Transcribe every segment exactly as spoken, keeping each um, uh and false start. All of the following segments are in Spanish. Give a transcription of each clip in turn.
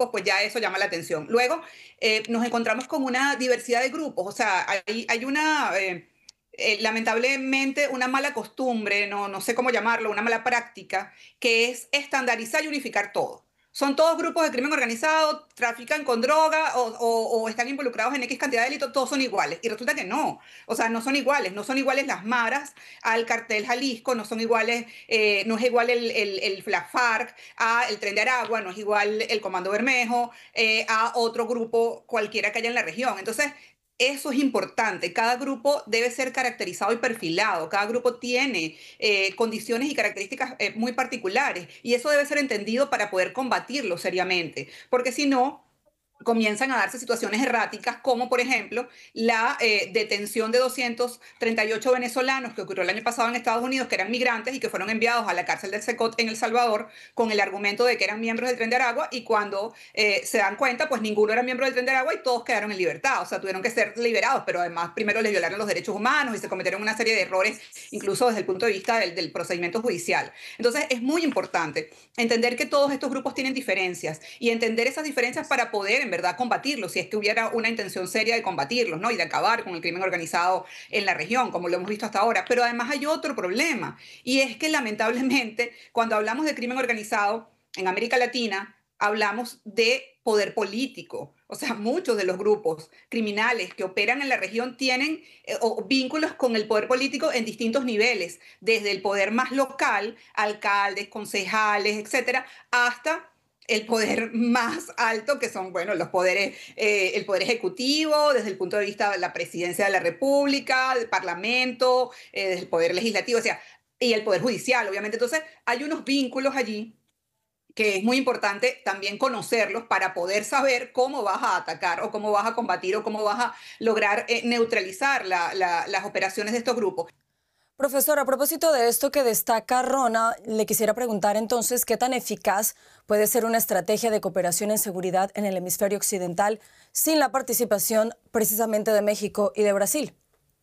grupos, pues ya eso llama la atención. Luego eh, nos encontramos con una diversidad de grupos, o sea, hay, hay una... Eh, eh, lamentablemente una mala costumbre, no, no sé cómo llamarlo, una mala práctica, que es estandarizar y unificar todo. Son todos grupos de crimen organizado, trafican con droga o, o, o están involucrados en X cantidad de delitos, todos son iguales. Y resulta que no, o sea, no son iguales. No son iguales las maras al cartel Jalisco, no son iguales, eh, no es igual el, el, el, la FARC a el Tren de Aragua, no es igual el Comando Bermejo eh, a otro grupo cualquiera que haya en la región. Entonces, eso es importante. Cada grupo debe ser caracterizado y perfilado. Cada grupo tiene eh, condiciones y características eh, muy particulares. Y eso debe ser entendido para poder combatirlo seriamente. Porque si no, comienzan a darse situaciones erráticas, como por ejemplo la eh, detención de doscientos treinta y ocho venezolanos que ocurrió el año pasado en Estados Unidos, que eran migrantes y que fueron enviados a la cárcel del Secot en El Salvador con el argumento de que eran miembros del Tren de Aragua, y cuando eh, se dan cuenta, pues ninguno era miembro del Tren de Aragua y todos quedaron en libertad, o sea, tuvieron que ser liberados, pero además primero les violaron los derechos humanos y se cometieron una serie de errores, incluso desde el punto de vista del, del procedimiento judicial. Entonces es muy importante entender que todos estos grupos tienen diferencias y entender esas diferencias para poder, en verdad, combatirlos, si es que hubiera una intención seria de combatirlos, ¿no? Y de acabar con el crimen organizado en la región, como lo hemos visto hasta ahora. Pero además hay otro problema, y es que lamentablemente cuando hablamos de crimen organizado en América Latina, hablamos de poder político. O sea, muchos de los grupos criminales que operan en la región tienen eh, o, vínculos con el poder político en distintos niveles, desde el poder más local, alcaldes, concejales, etcétera, hasta el poder más alto, que son, bueno, los poderes, eh, el poder ejecutivo, desde el punto de vista de la presidencia de la República, del Parlamento, eh, desde el poder legislativo, o sea, y el poder judicial, obviamente. Entonces, hay unos vínculos allí que es muy importante también conocerlos para poder saber cómo vas a atacar o cómo vas a combatir o cómo vas a lograr eh, neutralizar la, la, las operaciones de estos grupos. Profesor, a propósito de esto que destaca Rona, le quisiera preguntar entonces qué tan eficaz puede ser una estrategia de cooperación en seguridad en el hemisferio occidental sin la participación precisamente de México y de Brasil.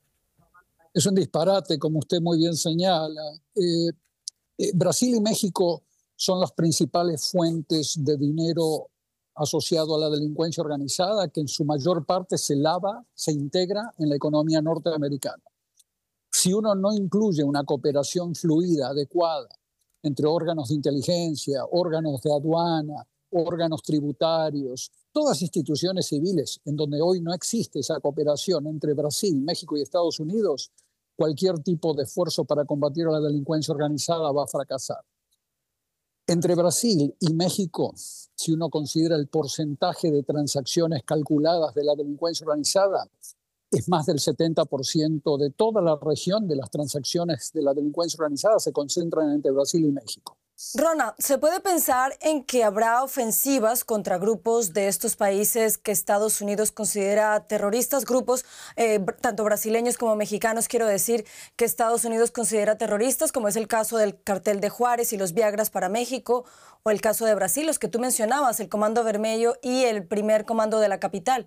Es un disparate, como usted muy bien señala. Eh, eh, Brasil y México son las principales fuentes de dinero asociado a la delincuencia organizada, que en su mayor parte se lava, se integra en la economía norteamericana. Si uno no incluye una cooperación fluida, adecuada, entre órganos de inteligencia, órganos de aduana, órganos tributarios, todas instituciones civiles, en donde hoy no existe esa cooperación entre Brasil, México y Estados Unidos, cualquier tipo de esfuerzo para combatir a la delincuencia organizada va a fracasar. Entre Brasil y México, si uno considera el porcentaje de transacciones calculadas de la delincuencia organizada, es más del setenta por ciento de toda la región de las transacciones de la delincuencia organizada se concentran entre Brasil y México. Rona, ¿se puede pensar en que habrá ofensivas contra grupos de estos países que Estados Unidos considera terroristas? Grupos, eh, tanto brasileños como mexicanos, quiero decir, que Estados Unidos considera terroristas, como es el caso del cartel de Juárez y los Viagras para México, o el caso de Brasil, los que tú mencionabas, el Comando Vermelho y el primer comando de la capital.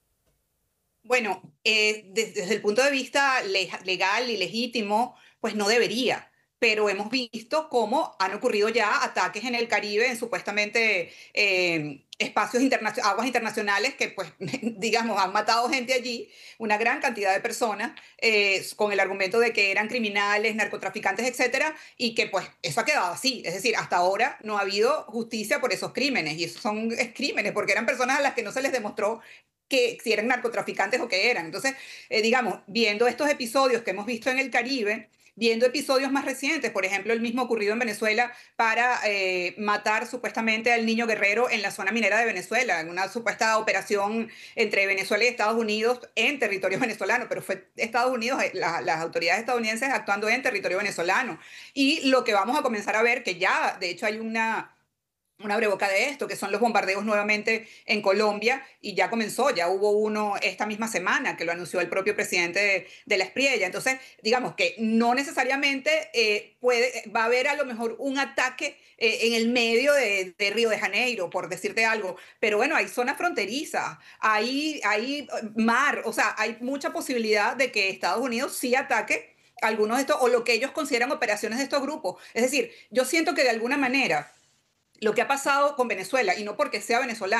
Bueno, eh, desde, desde el punto de vista legal y legítimo, pues no debería, pero hemos visto cómo han ocurrido ya ataques en el Caribe, en supuestamente eh, espacios internacionales, aguas internacionales, que pues, digamos, han matado gente allí, una gran cantidad de personas, eh, con el argumento de que eran criminales, narcotraficantes, etcétera, y que pues eso ha quedado así. Es decir, hasta ahora no ha habido justicia por esos crímenes, y esos son es, crímenes, porque eran personas a las que no se les demostró que si eran narcotraficantes o qué eran. Entonces, eh, digamos, viendo estos episodios que hemos visto en el Caribe, viendo episodios más recientes, por ejemplo, el mismo ocurrido en Venezuela para eh, matar supuestamente al niño guerrero en la zona minera de Venezuela, en una supuesta operación entre Venezuela y Estados Unidos en territorio venezolano, pero fue Estados Unidos, la, las autoridades estadounidenses actuando en territorio venezolano. Y lo que vamos a comenzar a ver, que ya, de hecho, hay una... una breboca de esto, que son los bombardeos nuevamente en Colombia, y ya comenzó, ya hubo uno esta misma semana, que lo anunció el propio presidente de, de la Espriella. Entonces, digamos que no necesariamente eh, puede, va a haber a lo mejor un ataque eh, en el medio de, de Río de Janeiro, por decirte algo, pero bueno, hay zonas fronterizas, hay, hay mar, o sea, hay mucha posibilidad de que Estados Unidos sí ataque algunos de estos, o lo que ellos consideran operaciones de estos grupos. Es decir, yo siento que de alguna manera lo que ha pasado con Venezuela, y no porque sea venezolano,